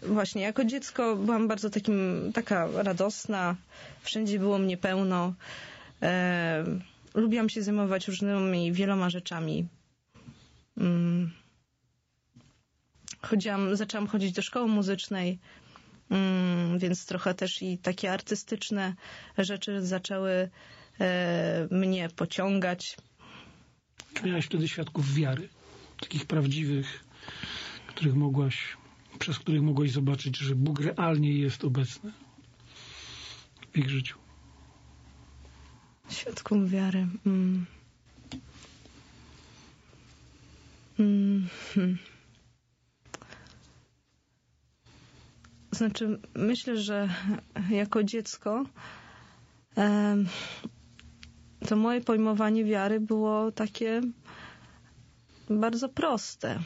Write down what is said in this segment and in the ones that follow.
właśnie jako dziecko byłam bardzo taka radosna, wszędzie było mnie pełno. Lubiłam się zajmować wieloma rzeczami. Zaczęłam chodzić do szkoły muzycznej, więc trochę też i takie artystyczne rzeczy zaczęły mnie pociągać. Czy miałaś wtedy świadków wiary? Takich prawdziwych, przez których mogłaś zobaczyć, że Bóg realnie jest obecny w ich życiu? Świadków wiary. Znaczy, myślę, że jako dziecko to moje pojmowanie wiary było takie bardzo proste.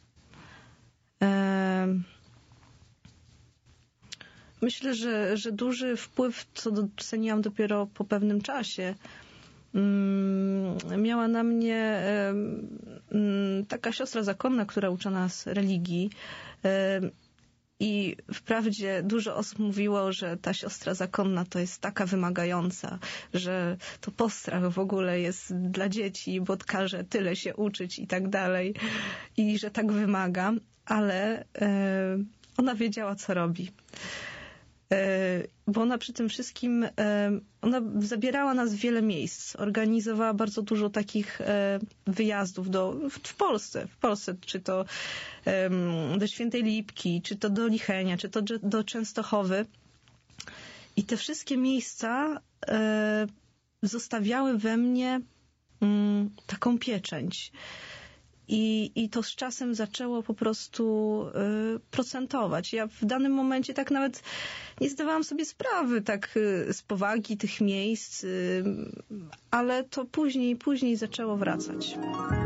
Myślę, że duży wpływ, co doceniłam dopiero po pewnym czasie, miała na mnie taka siostra zakonna, która uczy nas religii. I wprawdzie dużo osób mówiło, że ta siostra zakonna to jest taka wymagająca, że to postrach w ogóle jest dla dzieci, bo każe tyle się uczyć i tak dalej. I że tak wymaga, ale ona wiedziała, co robi. Bo ona przy tym wszystkim, ona zabierała nas w wiele miejsc, organizowała bardzo dużo takich wyjazdów w Polsce, czy to do Świętej Lipki, czy to do Lichenia, czy to do Częstochowy. I te wszystkie miejsca zostawiały we mnie taką pieczęć. I to z czasem zaczęło po prostu procentować. Ja w danym momencie tak nawet nie zdawałam sobie sprawy z powagi tych miejsc, ale to później zaczęło wracać.